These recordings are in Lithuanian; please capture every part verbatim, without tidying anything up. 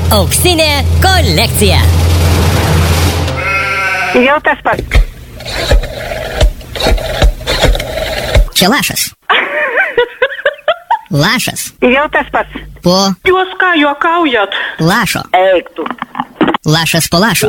Auksinė kolekcija. Jau tas pats. Čia lašas. Lašas. Jau tas pats. Po Jūs ką juokaujat? lašo. Eik tu. Lašas po lašo.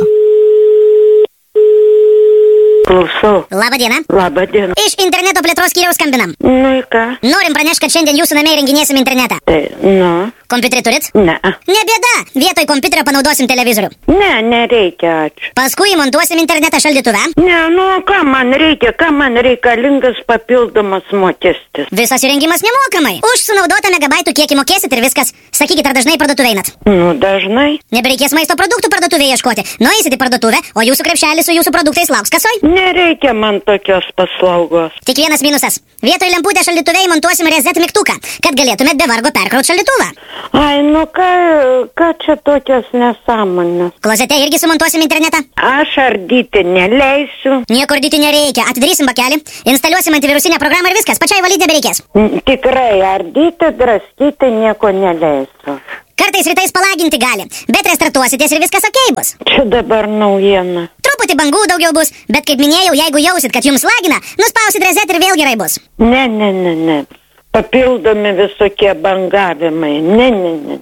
Klausau. Labą dieną. Labą dieną. Iš interneto plėtros skyriaus skambinam. Nu į ką? Norim pranešti, kad šiandien jūsų namie įrenginėsim internetą. Tai, nu. Kompiuterį turit? Ne. Ne bėda. Vietoj kompiuterio panaudosim televizorių. Ne, nereikia, ačiū. Paskui įmontuosim internetą šaldytuve. Ne, nu, ką man reikia, ką man reikalingas papildomas mokestis. Visas įrengimas nemokamai. Už sunaudotą megabaitų kiekį mokėsit ir viskas. Sakykit, ar dažnai parduotuvę einat? Nu, dažnai. Nebereikės maisto produktų parduotuvėje ieškoti. Nueisit į parduotuvę, o jūsų krepšelis su jūsų produktais lauks kasoj. Nereikia man tokios paslaugos. Tik vienas minusas. Vietoj lemputės šaldytuve įmontuosim reset mygtuką, kad galėtumėt be vargo perkrauti šaldytuvą. Ai, nu ką, ką čia tokios nesąmonės? Klozete irgi sumontuosim internetą. Aš ardyti neleisiu. Niekur ardyti nereikia. Atidarysim bakelį, instaliuosim antivirusinę programą ir viskas. Pačiai valyti nebereikės. Tikrai ardyti, draskyti nieko neleisiu. Kartais rytais palaginti gali, bet restartuositės ir viskas okei bus. Čia dabar naujiena. Truputį bangų daugiau bus, bet kaip minėjau, jeigu jausit, kad jums lagina, nuspausit reset ir vėl gerai bus. Ne, ne, ne, ne. Papildomi visokie bangavimai. Ne, ne, ne.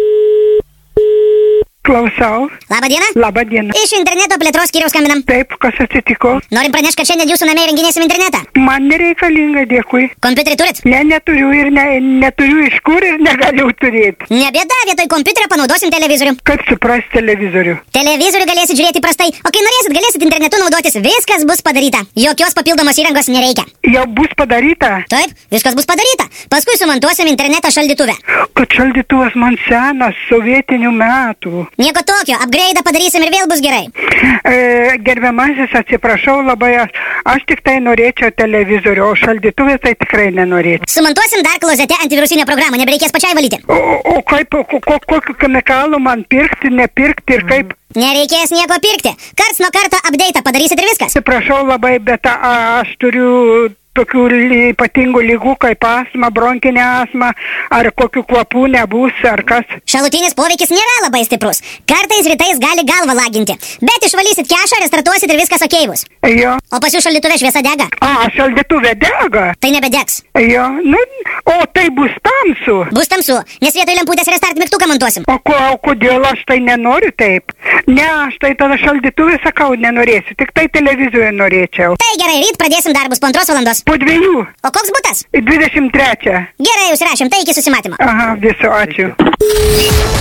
Klausau. Labą dieną. Labą dieną. Iš interneto plėtros skyriaus skambinam. Taip, kas atsitiko? Norim pranešti, kad šiandien jūsų namie įrenginėsim internetą. Man nereikalinga, dėkui. Kompiuterį turit? Ne, neturiu ir ne, neturiu iš kur ir negaliu turėti. Ne bėda, vietoj kompiuterio panaudosim televizorių. Kaip suprast televizorių? Televizorių galėsit žiūrėti prastai, o kai norėsit, galėsit internetu naudotis. Viskas bus padaryta. Jokios papildomos įrangos nereikia. Jau bus padaryta? Taip, viskas bus padaryta. Paskui sumontuosim internetą šaldytuve. Kad šaldytuvas man senas, sovietinių metų. Nieko tokio, upgrade'ą padarysim ir vėl bus gerai. E, gerbiamasis, atsiprašau labai, aš, aš tik tai norėčiau televizorių, o šaldytuvės tai tikrai nenorėčiau. Sumontuosim dar klozete antivirusinę programą, nebereikės pačiai valyti. O, o kaip, ko, ko, kokiu chemikalų man pirkti, nepirkti ir kaip? Nereikės nieko pirkti. Karts nuo karto update'ą padarysit ir viskas. Atsiprašau labai, bet a, aš turiu tokių ypatingų lygų kaip astma, bronkinė astma, ar kokių kvapų nebus, ar kas. Šalutinis poveikis nėra labai stiprus. Kartais rytais gali galvą laginti. Bet išvalysit kešą, restartuosit ir viskas okei bus. Jo. O pas jų šaldytuve šviesa dega? A, šaldytuve dega? Tai nebedegs. Jo, nu, o tai bus tamsu. Bus tamsu, nes vietoj lemputės restart mygtuką montuosim. O, ko, o kodėl aš tai nenoriu taip? Ne, aš tai tada šaldytuvė sakau nenorėsiu, tik tai televizorių norėčiau. Tai gerai, ryt pradėsim darbus po antros valandos. Po dviejų. O koks butas? dvidešimt trečią. Gerai, užsirašėm, tai iki susimatymo. Aha, viso, ačiū.